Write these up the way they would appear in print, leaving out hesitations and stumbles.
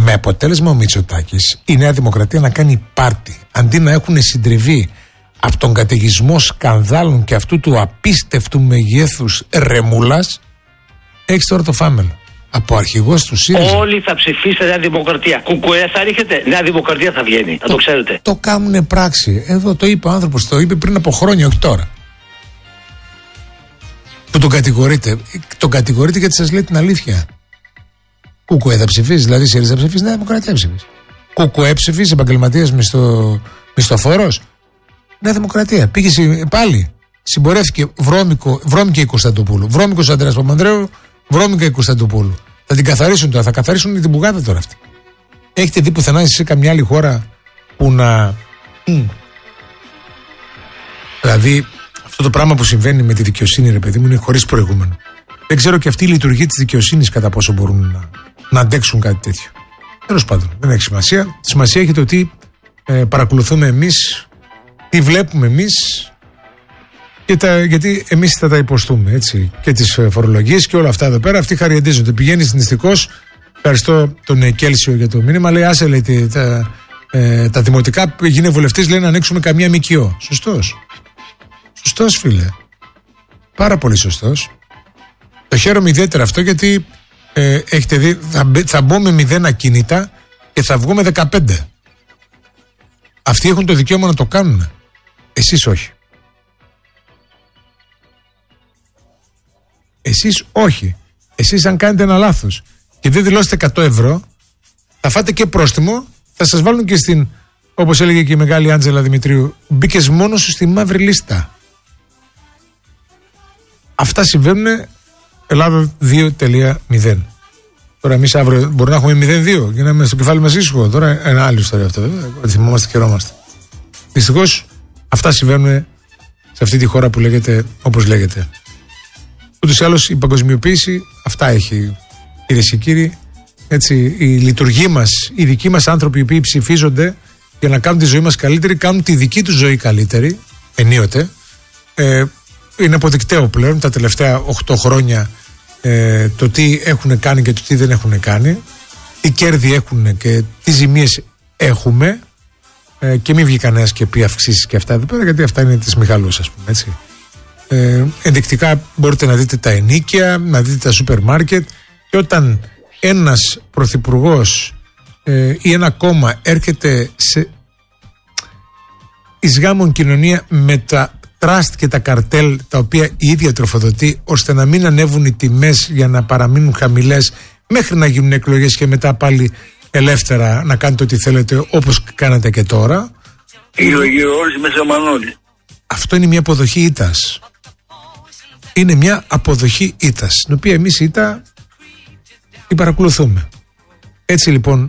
Με αποτέλεσμα ο Μητσοτάκης, η Νέα Δημοκρατία να κάνει πάρτι. Αντί να έχουν συντριβεί από τον καταιγισμό σκανδάλων και αυτού του απίστευτου μεγέθους ρεμούλας, έχεις τώρα το φάμελο. Από αρχηγός του ΣΥΡΙΖΑ. Όλοι θα ψηφίσετε Νέα Δημοκρατία. Κουκουέ θα ρίχνετε, Νέα Δημοκρατία θα βγαίνει. Θα το ξέρετε. Το κάνουνε πράξη. Εδώ το είπε ο άνθρωπος, το είπε πριν από χρόνια, όχι τώρα. Που τον κατηγορείτε. Τον κατηγορείτε γιατί σας λέει την αλήθεια. Κουκουέ θα ψηφίσει, δηλαδή ΣΥΡΙΖΑ θα ψηφίσει, Νέα Δημοκρατία ψηφίσει. Κουκουέ ψηφίσει, επαγγελματίας μισθοφόρος. Νέα Δημοκρατία. Πήγε πάλι. Συμπορεύτηκε βρώμικη η Κωνσταντοπούλου. Βρώμικος Αντρέας Παπανδρέου, βρώμικα η Κωνσταντοπούλου. Θα την καθαρίσουν τώρα, θα καθαρίσουν την μπουγάδα τώρα αυτή. Έχετε δει πουθενά σε καμιά άλλη χώρα που να. Δηλαδή, αυτό το πράγμα που συμβαίνει με τη δικαιοσύνη, ρε παιδί μου, είναι χωρίς προηγούμενο. Δεν ξέρω και αυτή η λειτουργία της δικαιοσύνης κατά πόσο μπορούν να αντέξουν κάτι τέτοιο. Τέλος πάντων, δεν έχει σημασία. Σημασία έχει το τι παρακολουθούμε εμείς, τι βλέπουμε εμείς, γιατί εμείς θα τα υποστούμε, έτσι. Και τις φορολογίες και όλα αυτά εδώ πέρα. Αυτοί χαριεντίζονται. Πηγαίνει νηστικός. Ευχαριστώ τον Κέλσιο για το μήνυμα. Λέει, άσε, λέει, τα δημοτικά, γίνει βουλευτής, λέει να ανοίξουμε καμία ΜΚΟ. Σωστός, φίλε. Πάρα πολύ σωστός. Το χαίρομαι ιδιαίτερα αυτό, γιατί έχετε δει, θα μπω με 0 ακίνητα και θα βγω με 15. Αυτοί έχουν το δικαίωμα να το κάνουν. Εσείς όχι. Εσείς όχι. Εσείς αν κάνετε ένα λάθος και δεν δηλώσετε 100 ευρώ, θα φάτε και πρόστιμο, θα σας βάλουν και στην, όπως έλεγε και η μεγάλη Άντζελα Δημητρίου, μπήκες μόνος σου στη μαύρη λίστα. Αυτά συμβαίνουν. Ελλάδα 2.0. Τώρα εμείς αύριο μπορούμε να έχουμε 0-2 για να είμαστε στο κεφάλι μας ήσυχο. Τώρα ένα άλλη ιστορία αυτό, βέβαια. Θυμόμαστε, χαιρόμαστε. Δυστυχώς αυτά συμβαίνουν σε αυτή τη χώρα που λέγεται όπως λέγεται. Ούτως ή άλλως η παγκοσμιοποίηση αυτά έχει, κυρίες και κύριοι. Έτσι, η λειτουργία μας, οι δικοί μας άνθρωποι οι οποίοι ψηφίζονται για να κάνουν τη ζωή μας καλύτερη, κάνουν τη δική τους ζωή καλύτερη, ενίοτε. Είναι αποδεικτέο πλέον τα τελευταία 8 χρόνια το τι έχουν κάνει και το τι δεν έχουν κάνει, τι κέρδη έχουν και τι ζημίες έχουμε, και μην βγει κανένας και πει αυξήσεις και αυτά εδώ πέρα, γιατί αυτά είναι της Μιχαλούς, ας πούμε, έτσι. Ενδεικτικά μπορείτε να δείτε τα ενοίκια, να δείτε τα σούπερ μάρκετ, και όταν ένας πρωθυπουργός ή ένα κόμμα έρχεται εις γάμον κοινωνία με τα τραστ και τα καρτέλ τα οποία η ίδια τροφοδοτεί, ώστε να μην ανέβουν οι τιμές για να παραμείνουν χαμηλές μέχρι να γίνουν εκλογές και μετά πάλι ελεύθερα να κάνετε ό,τι θέλετε όπως κάνατε και τώρα. Αυτό είναι μια αποδοχή ήττας. Είναι μια αποδοχή ήττας, την οποία εμείς ήττα την παρακολουθούμε. Έτσι λοιπόν,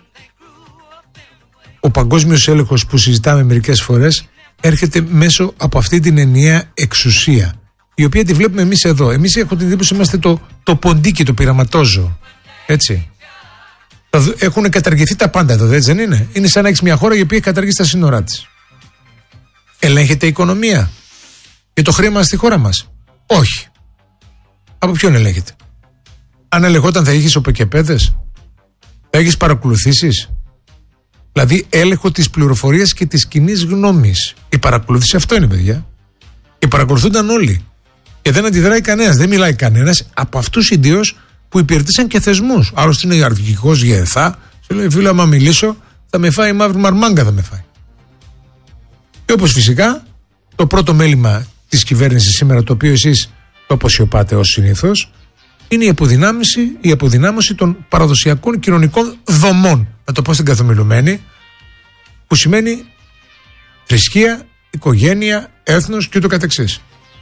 ο παγκόσμιος έλεγχος που συζητάμε μερικές φορές έρχεται μέσω από αυτή την ενιαία εξουσία, η οποία τη βλέπουμε εμείς εδώ. Εμείς έχω την εντύπωση είμαστε το ποντίκι, το πειραματόζωο. Έτσι. Έχουν καταργηθεί τα πάντα εδώ, έτσι δεν είναι? Είναι σαν να έχεις μια χώρα η οποία έχει καταργήσει τα σύνορά της. Ελέγχεται η οικονομία και το χρήμα στη χώρα μας? Όχι. Από ποιον ελέγχεται? Αν ελεγχόταν θα έχεις οπεκεπέδες, θα έχεις παρακολουθήσεις, δηλαδή έλεγχο της πληροφορίας και της κοινής γνώμης. Η παρακολούθηση αυτό είναι, παιδιά. Και παρακολουθούνταν όλοι. Και δεν αντιδράει κανένας, δεν μιλάει κανένας από αυτούς ιδίως που υπηρετήσαν και θεσμούς. Άλλωστε είναι αρχηγός ΓΕΘΑ, σου λέει, φίλε, άμα μιλήσω θα με φάει η μαύρη μαρμάγκα, θα με φάει. Και όπως φυσικά το πρώτο μέλημα της κυβέρνησης σήμερα, το οποίο εσείς το αποσιωπάτε ως συνήθως, είναι η αποδυνάμωση των παραδοσιακών κοινωνικών δομών. Να το πω στην καθομιλουμένη, που σημαίνει θρησκεία, οικογένεια, έθνος και ούτω καθεξής.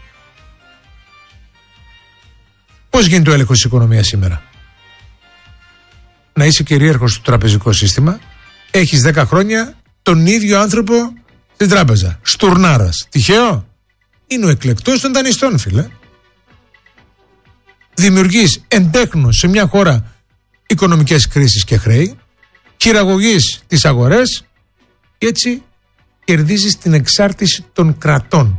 Πώς γίνεται ο έλεγχος της οικονομίας σήμερα? Να είσαι κυρίαρχος στο τραπεζικό σύστημα, έχεις 10 χρόνια τον ίδιο άνθρωπο στην τράπεζα, στουρνάρας. Τυχαίο? Είναι ο εκλεκτός των δανειστών, φίλε. Δημιουργείς εντέχνως σε μια χώρα οικονομικές κρίσεις και χρέη, χειραγωγείς τις αγορές και έτσι κερδίζεις την εξάρτηση των κρατών.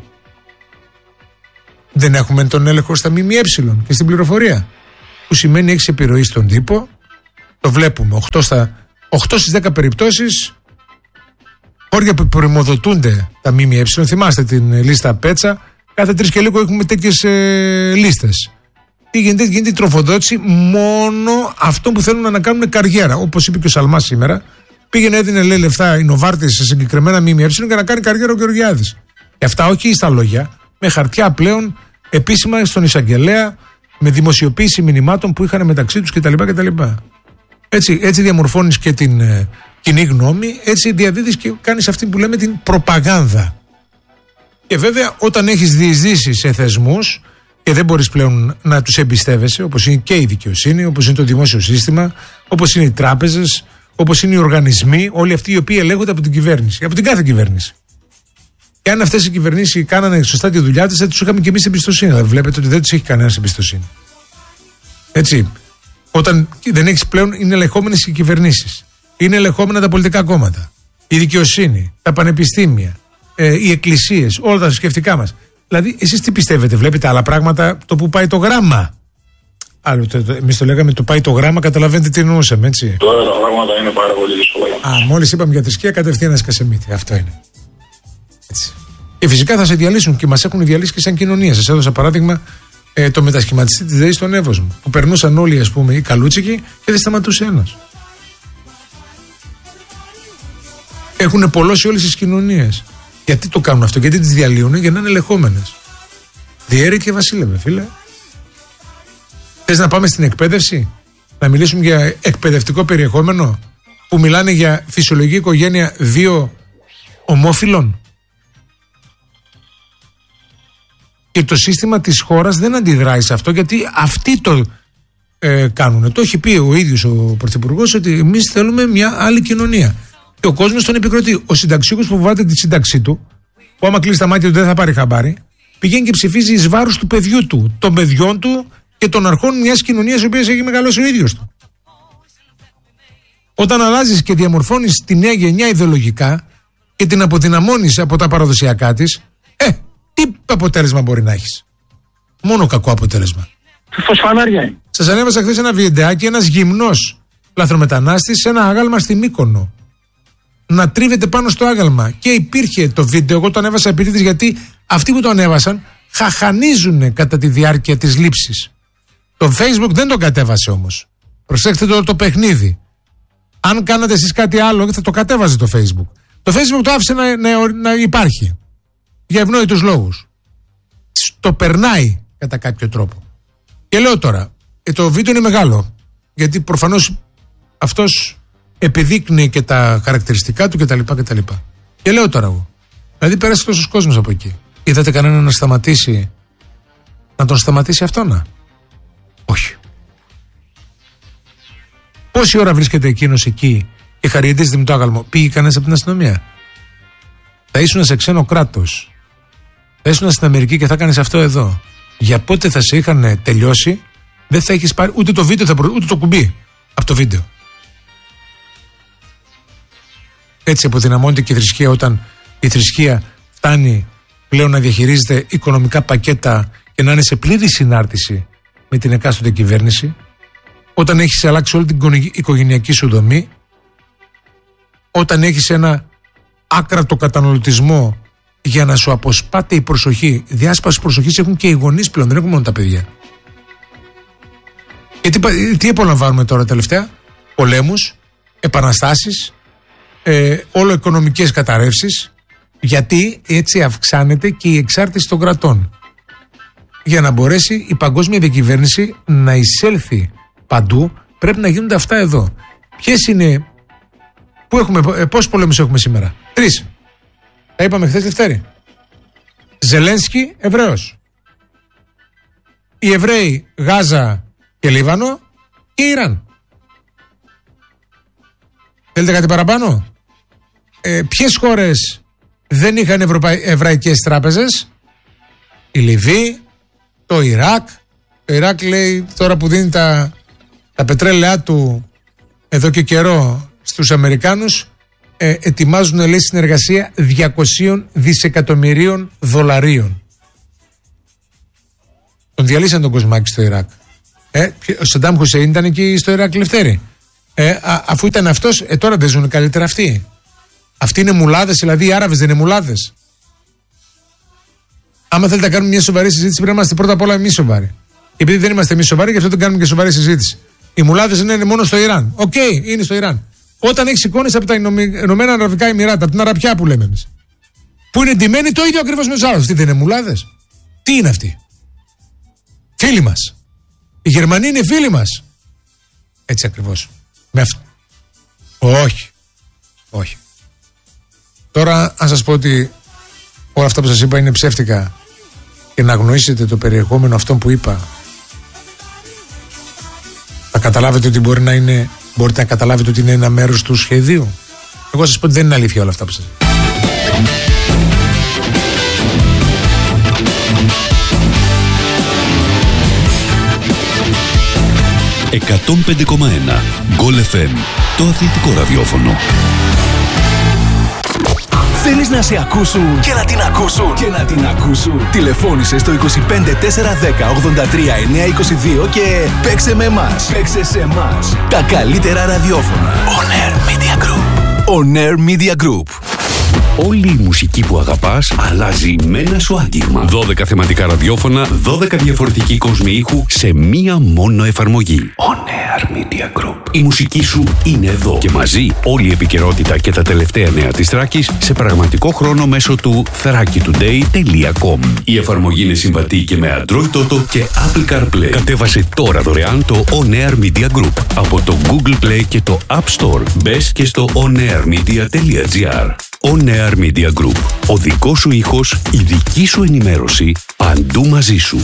Δεν έχουμε τον έλεγχο στα ΜΜΕ και στην πληροφορία, που σημαίνει έχεις επιρροή στον τύπο. Το βλέπουμε, 8 8 στις 10 περιπτώσεις, χώρια που πρημοδοτούνται τα ΜΜΕ, θυμάστε την λίστα Πέτσα, κάθε 3 και λίγο έχουμε τέτοιες λίστες. Τι γίνεται, γίνεται η τροφοδότηση μόνο αυτών που θέλουν να κάνουν καριέρα. Όπως είπε και ο Σαλμάς σήμερα, πήγαινε, έδινε λέει λεφτά η Νοβάρτης σε συγκεκριμένα ΜΜΕ για να κάνει καριέρα ο Γεωργιάδης. Και αυτά όχι στα λόγια, με χαρτιά πλέον επίσημα στον εισαγγελέα, με δημοσιοποίηση μηνυμάτων που είχαν μεταξύ τους κτλ. Έτσι διαμορφώνεις και την κοινή γνώμη, έτσι διαδίδεις και κάνεις αυτή που λέμε την προπαγάνδα. Και βέβαια όταν έχεις διεισδύσει σε θεσμούς και δεν μπορείς πλέον να τους εμπιστεύεσαι, όπως είναι και η δικαιοσύνη, όπως είναι το δημόσιο σύστημα, όπως είναι οι τράπεζες, όπως είναι οι οργανισμοί, όλοι αυτοί οι οποίοι ελέγχονται από την κυβέρνηση, από την κάθε κυβέρνηση. Και αν αυτές οι κυβερνήσεις κάνανε σωστά τη δουλειά της, θα τους είχαμε και εμείς εμπιστοσύνη. Αλλά βλέπετε ότι δεν τους έχει κανένας εμπιστοσύνη. Έτσι. Όταν δεν έχεις πλέον, είναι ελεγχόμενες οι κυβερνήσεις. Είναι ελεγχόμενα τα πολιτικά κόμματα. Η δικαιοσύνη, τα πανεπιστήμια, οι εκκλησίες, όλα τα θρησκευτικά μας. Δηλαδή, εσείς τι πιστεύετε, βλέπετε άλλα πράγματα, το που πάει το γράμμα. Εμείς το λέγαμε το πάει το γράμμα, καταλαβαίνετε τι εννοούσαμε, έτσι. Τώρα τα πράγματα είναι πάρα πολύ δύσκολα. Μόλις είπαμε για θρησκεία, κατευθείαν έσκασε μύτη. Αυτό είναι. Έτσι. Και φυσικά θα σε διαλύσουν και μας έχουν διαλύσει και σαν κοινωνία. Σας έδωσα παράδειγμα το μετασχηματιστή της ΔΕΗ στον Εύωσμο, που περνούσαν όλοι, ας πούμε, οι καλούτσικοι και δεν σταματούσε ένας. Έχουν πολλώσει όλες τις κοινωνίες. Γιατί το κάνουν αυτό, γιατί τις διαλύουν, για να είναι ελεγχόμενες. Διέρη και βασίλευε, φίλε. Θες να πάμε στην εκπαίδευση, να μιλήσουμε για εκπαιδευτικό περιεχόμενο, που μιλάνε για φυσιολογική οικογένεια 2 ομόφυλων. Και το σύστημα της χώρας δεν αντιδράει σε αυτό, γιατί αυτοί το κάνουν. Το έχει πει ο ίδιος ο Πρωθυπουργός, ότι εμείς θέλουμε μια άλλη κοινωνία. Και ο κόσμος τον επικροτεί. Ο συνταξιούχος που φοβάται τη σύνταξή του, που άμα κλείσει τα μάτια του δεν θα πάρει χαμπάρι, πηγαίνει και ψηφίζει εις βάρος του παιδιού του, των παιδιών του και των αρχών μιας κοινωνίας η οποία έχει μεγαλώσει ο ίδιος του. Όταν αλλάζεις και διαμορφώνεις τη νέα γενιά ιδεολογικά και την αποδυναμώνεις από τα παραδοσιακά της, τι αποτέλεσμα μπορεί να έχεις? Μόνο κακό αποτέλεσμα. Φωσφανάρια είναι. Σας ανέβασα χθες ένα βιντεάκι, ένας γυμνός λαθρομετανάστης σε ένα άγαλμα στη Μύκονο να τρίβεται πάνω στο άγαλμα. Και υπήρχε το βίντεο, εγώ το ανέβασα επίτηδες, γιατί αυτοί που το ανέβασαν χαχανίζουν κατά τη διάρκεια της λήψης. Το Facebook δεν τον κατέβασε όμως. Προσέξτε το παιχνίδι. Αν κάνατε εσείς κάτι άλλο, θα το κατέβαζε το Facebook. Το Facebook το άφησε να υπάρχει. Για ευνόητους λόγους. Το περνάει κατά κάποιο τρόπο. Και λέω τώρα, το βίντεο είναι μεγάλο, γιατί προφανώς αυτός επιδείκνει και τα χαρακτηριστικά του κτλ. Και λέω τώρα εγώ, δηλαδή πέρασε τόσος κόσμος από εκεί. Είδατε κανέναν να σταματήσει, να τον σταματήσει αυτόν? Όχι. Πόση ώρα βρίσκεται εκείνος εκεί και χαριετίζεται με το άγαλμο? Πήγε κανένας από την αστυνομία? Θα ήσουν σε ξένο κράτος, θα ήσουν στην Αμερική και θα κάνεις αυτό εδώ. Για πότε θα σε είχαν τελειώσει, δεν θα έχεις πάρει ούτε το βίντεο, ούτε το κουμπί από το βίντεο. Έτσι αποδυναμώνεται και η θρησκεία, όταν η θρησκεία φτάνει πλέον να διαχειρίζεται οικονομικά πακέτα και να είναι σε πλήρη συνάρτηση με την εκάστοτε κυβέρνηση, όταν έχεις αλλάξει όλη την οικογενειακή σου δομή, όταν έχεις ένα άκρατο καταναλωτισμό για να σου αποσπάται η προσοχή. Διάσπαση προσοχής έχουν και οι γονείς πλέον, δεν έχουν μόνο τα παιδιά. Και τι απολαμβάνουμε τώρα τελευταία? Πολέμους, επαναστάσεις, όλο οικονομικές καταρρεύσεις, γιατί έτσι αυξάνεται και η εξάρτηση των κρατών. Για να μπορέσει η παγκόσμια διακυβέρνηση να εισέλθει παντού, πρέπει να γίνονται αυτά εδώ. Ποιες είναι, πόσους πολέμους έχουμε σήμερα? 3. Τα είπαμε χθες Δευτέρη. Ζελένσκι, Εβραίος. Οι Εβραίοι, Γάζα και Λίβανο και Ιράν. Θέλετε κάτι παραπάνω? Ποιες χώρες δεν είχαν εβραϊκές τράπεζες? Η Λιβύη, το Ιράκ. Το Ιράκ λέει τώρα που δίνει τα πετρέλαιά του εδώ και καιρό στους Αμερικάνους, ετοιμάζουν, λέει, συνεργασία 200 δισεκατομμυρίων δολαρίων. Τον διαλύσαν τον Κοσμάκη στο Ιράκ. Ο Σαντάμ Χουσέιν ήταν εκεί στο Ιράκ, Λευτέρη. Αφού ήταν αυτός, τώρα δεν ζουν καλύτερα αυτοί. Αυτοί είναι μουλάδες, δηλαδή οι Άραβες δεν είναι μουλάδες. Άμα θέλετε να κάνουμε μια σοβαρή συζήτηση, πρέπει να είμαστε πρώτα απ' όλα εμείς σοβαροί. Και επειδή δεν είμαστε εμείς σοβαροί, γι' αυτό δεν κάνουμε και σοβαρή συζήτηση. Οι μουλάδες είναι μόνο στο Ιράν. Οκ, είναι στο Ιράν. Όταν έχεις εικόνες από τα Ηνωμένα Αραβικά Εμιράτα, από την Αραπιά που λέμε εμείς, που είναι εντυμένοι το ίδιο ακριβώς με τους άλλους, τι δεν είναι μουλάδες? Τι είναι αυτοί? Φίλοι μας. Οι Γερμανοί είναι φίλοι μας. Έτσι ακριβώς. Όχι. Όχι. Τώρα, αν σας πω ότι όλα αυτά που σας είπα είναι ψεύτικα και να αγνοήσετε το περιεχόμενο αυτών που είπα, θα καταλάβετε ότι μπορείτε να καταλάβετε ότι είναι ένα μέρος του σχεδίου. Εγώ σας πω ότι δεν είναι αλήθεια όλα αυτά που σας είπα. «105,1 Γκολ FM», το αθλητικό ραδιόφωνο. Θέλεις να σε ακούσουν και να την ακούσουν. Τηλεφώνησε στο 25 410 83 922 και παίξε με εμάς. Παίξε σε εμάς. Τα καλύτερα ραδιόφωνα. On Air Media Group. On Air Media Group. Όλη η μουσική που αγαπάς αλλάζει με ένα σου άγγιγμα. 12 θεματικά ραδιόφωνα, 12 διαφορετικοί κόσμοι ήχου σε μία μόνο εφαρμογή. On Air Media Group. Η μουσική σου είναι εδώ και μαζί όλη η επικαιρότητα και τα τελευταία νέα της Θράκης σε πραγματικό χρόνο μέσω του thrakitoday.com. Η εφαρμογή είναι συμβατή και με Android Auto και Apple CarPlay. Κατέβασε τώρα δωρεάν το On Air Media Group από το Google Play και το App Store. Μπες και στο onairmedia.gr. On Air Media Group. Ο δικός σου ήχος, η δική σου ενημέρωση, παντού μαζί σου.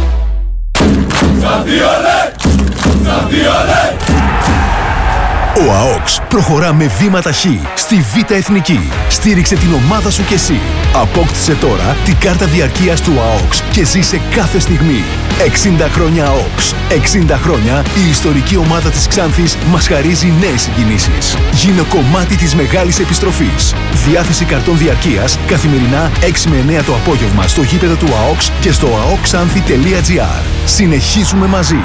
Ο ΑΟΚΣ προχωρά με βήμα ταχύ στη Β' Εθνική. Στήριξε την ομάδα σου κι εσύ. Απόκτησε τώρα την κάρτα διαρκείας του ΑΟΚΣ και ζήσε κάθε στιγμή. 60 χρόνια ΑΟΚΣ. 60 χρόνια η ιστορική ομάδα της Ξάνθης μας χαρίζει νέες συγκινήσεις. Γίνε κομμάτι της μεγάλης επιστροφής. Διάθεση καρτών διαρκείας καθημερινά 6 με 9 το απόγευμα στο γήπεδο του ΑΟΚΣ και στο aokxanthi.gr. Συνεχίζουμε μαζί.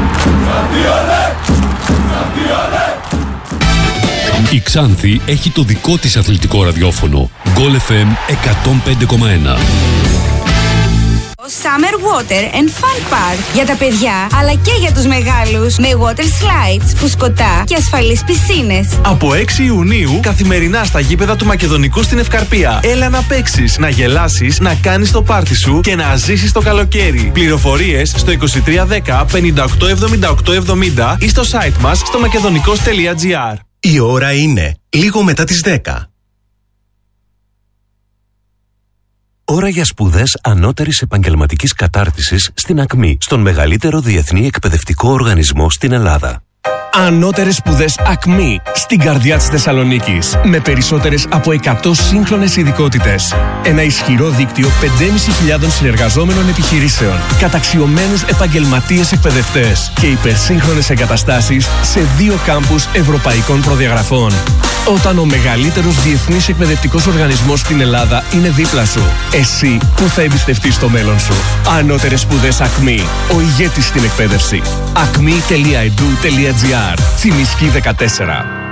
Η Ξάνθη έχει το δικό της αθλητικό ραδιόφωνο. Γκολ FM 105,1. Summer Water and Fun Park για τα παιδιά αλλά και για τους μεγάλους με water slides, φουσκωτά και ασφαλείς πισίνες. Από 6 Ιουνίου καθημερινά στα γήπεδα του Μακεδονικού στην Ευκαρπία. Έλα να παίξεις, να γελάσεις, να κάνεις το πάρτι σου και να ζήσεις το καλοκαίρι. Πληροφορίες στο 2310 58 78 70 ή στο site μας στο makedonικos.gr. Η ώρα είναι λίγο μετά τις 10. Ώρα για σπουδές ανώτερης επαγγελματικής κατάρτισης στην ΑΚΜΗ, στον μεγαλύτερο διεθνή εκπαιδευτικό οργανισμό στην Ελλάδα. Ανώτερες σπουδές ΑΚΜΗ, στην καρδιά της Θεσσαλονίκης, με περισσότερες από 100 σύγχρονες ειδικότητες. Ένα ισχυρό δίκτυο 5.500 συνεργαζόμενων επιχειρήσεων, καταξιωμένους επαγγελματίες εκπαιδευτές και υπερσύγχρονες εγκαταστάσεις σε 2 κάμπους ευρωπαϊκών προδιαγραφών. Όταν ο μεγαλύτερος διεθνής εκπαιδευτικός οργανισμός στην Ελλάδα είναι δίπλα σου, εσύ που θα εμπιστευτείς το μέλλον σου. Ανώτερες σπουδές ΑΚΜΗ, ο ηγέτης στην εκπαίδευση. acme.edu.gr. Τσιμισκή 14.